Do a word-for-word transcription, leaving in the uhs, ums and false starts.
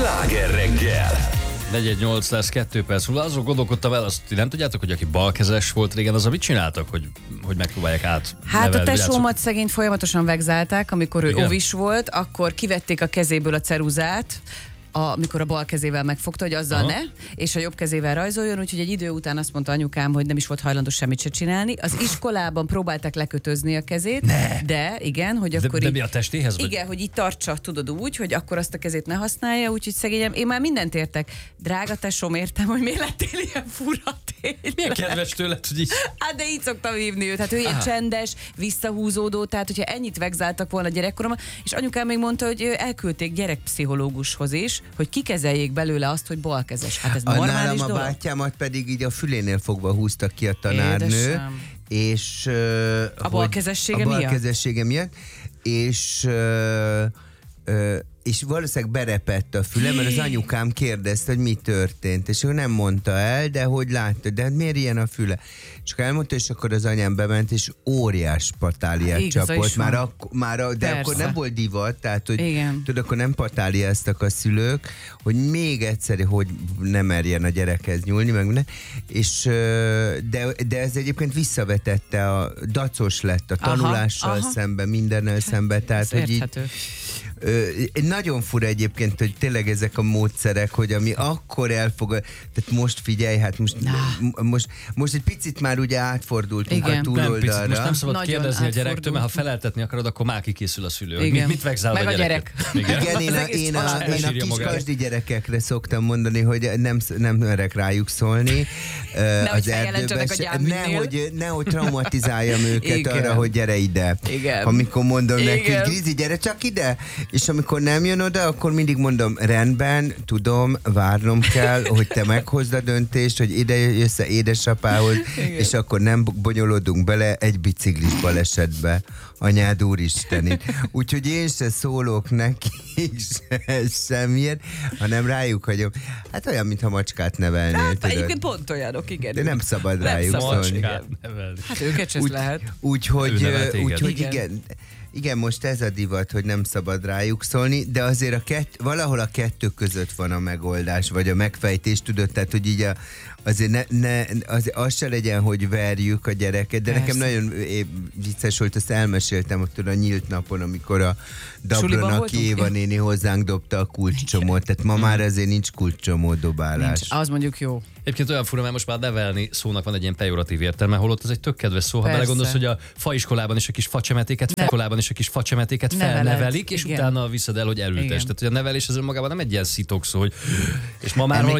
Sláger reggel! negyvennyolc lesz, kettő perc múlva. Azon gondolkodtam el, azt nem tudjátok, hogy aki balkezes volt régen, az mit csináltak, hogy, hogy megpróbálják át? Hát a tesómat szegényt folyamatosan vegzálták, amikor ő Igen? ovis volt, akkor kivették a kezéből a ceruzát, amikor a bal kezével megfogta, hogy azzal Aha. ne, és a jobb kezével rajzoljon, úgyhogy egy idő után azt mondta anyukám, hogy nem is volt hajlandó semmit se csinálni. Az iskolában próbálták lekötözni a kezét, ne. de igen, hogy De, akkor de így, mi a testéhez? Vagy? igen, hogy így tartsa, tudod úgy, hogy akkor azt a kezét ne használja, úgyhogy szegényem, én már mindent értek. Drága tesóm, értem, hogy miért lettél ilyen fura tényleg. Milyen kedves tőled, hogy így... Hát de így szoktam hívni őt. Hát ő ilyen csendes, visszahúzódó, tehát hogyha ennyit vegzáltak volna gyerekkoromban, és anyukám még mondta, hogy elküldték gyerekpszichológushoz is, hogy kikezeljék belőle azt, hogy balkezes. Hát ez A normális nálam a dolog? bátyámat pedig így a fülénél fogva húztak ki a tanárnő, Édesem. és uh, A balkezessége a miatt? balkezessége miatt, és uh, uh, és valószínűleg berepett a füle, mert az anyukám kérdezte, hogy mi történt, és ő nem mondta el, de hogy látta, de miért ilyen a füle? És akkor elmondta, és akkor az anyám bement, és óriás patáliát Igaza csapott. is van. Már, ak- már a, de Persze. akkor nem volt divat, tehát hogy Igen. tudod, akkor nem patáliáztak a szülők, hogy még egyszer, hogy ne merjen a gyerekhez nyúlni, meg minden. És, ö, de, de ez egyébként visszavetette, a dacos lett a Aha, tanulással aha. szemben, mindennel szemben, tehát Ez hogy így, érthető. Ö, nagyon fura egyébként, hogy tényleg ezek a módszerek, hogy ami akkor elfogad, tehát most figyelj, hát most, m- most, most egy picit már ugye átfordultunk Igen. a Nem, picit, túloldalra. most nem szabad Nagyon kérdezni a gyerektől, mert ha átfordultunk. feleltetni akarod, akkor már kikészül a szülő. Hogy Igen. mit, mit vegzál Meg a a gyereket? Igen. Igen, én Az a, egész én a, család én a elsírja kis magát. kasdi gyerekekre szoktam mondani, hogy nem, nem merek rájuk szólni uh, az feljelentsenek a se- gyámügynél. nehogy, nehogy traumatizáljam őket Igen. arra, hogy gyere ide. Igen. Amikor mondom neki, Igen. hogy Grizi, gyere csak ide, és amikor nem jön oda, akkor mindig mondom, rendben, tudom, várnom kell, hogy te meghozd a döntést, hogy ide jössz édesapához, és akkor nem bonyolódunk bele egy biciklis balesetbe. Anyád úristenit. Úgyhogy én se szólok neki se, semmiért, hanem rájuk hagyom. Hát olyan, mintha macskát nevelnél, Hát tudod. egyébként pont olyanok, igen. De nem szabad Nem rájuk szabad. szólni. Macskát nevelni. Hát őket se Úgy, lehet. úgyhogy, Ő nevelt téged. úgyhogy Igen. igen. Igen, most ez a divat, hogy nem szabad rájuk szólni, de azért a kett, valahol a kettő között van a megoldás, vagy a megfejtés, tudod, tehát, hogy így a, azért ne, ne, az, az se legyen, hogy verjük a gyereket, de Persze. nekem nagyon é, vicces volt, azt elmeséltem ott a nyílt napon, amikor a Suliban Dabrona voltunk? Éva néni hozzánk dobta a kulcscsomót, tehát ma már azért nincs kulcscsomó dobálás. Nincs. Az mondjuk jó. Egyébként olyan fura, mert most már nevelni szónak van egy ilyen pejoratív értelme, holott ez egy tök kedves szó. Ha Persze. belegondolsz, hogy a faiskolában is a kis facsemetéket, Ne- iskolában is a kis facsemetéket Neveled. felnevelik, és Igen. utána viszed el, hogy elültes. Igen. Tehát, hogy a nevelés az önmagában nem egy ilyen szitok szó, hogy... És ma már Ennek